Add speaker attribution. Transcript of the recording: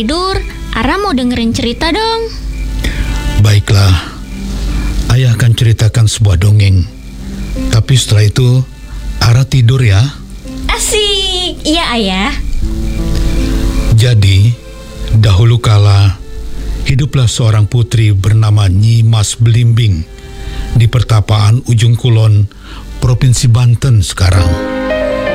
Speaker 1: tidur, Ara mau dengerin cerita dong.
Speaker 2: Baiklah, Ayah akan ceritakan sebuah dongeng. Tapi setelah itu, Ara tidur ya.
Speaker 1: Asik, iya Ayah.
Speaker 2: Jadi, dahulu kala, hiduplah seorang putri bernama Nyi Mas Belimbing di pertapaan Ujung Kulon, Provinsi Banten sekarang.